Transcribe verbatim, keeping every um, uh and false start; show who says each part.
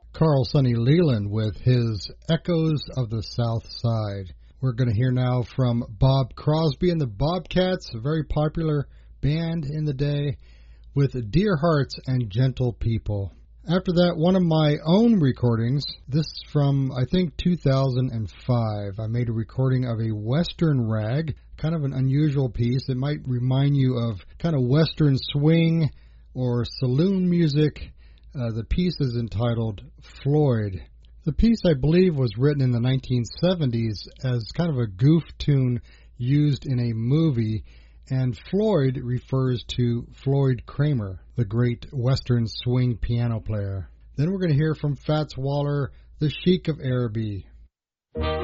Speaker 1: Carl Sonny Leland with his Echoes of the South Side. We're going to hear now from Bob Crosby and the Bobcats, a very popular band in the day, with Dear Hearts and Gentle People. After that, one of my own recordings, this is from, I think, two thousand five. I made a recording of a Western rag, kind of an unusual piece. It might remind you of kind of Western swing or saloon music. Uh, the piece is entitled Floyd. The piece, I believe, was written in the nineteen seventies as kind of a goof tune used in a movie, and Floyd refers to Floyd Kramer, the great Western swing piano player. Then we're going to hear from Fats Waller, the Sheik of Araby.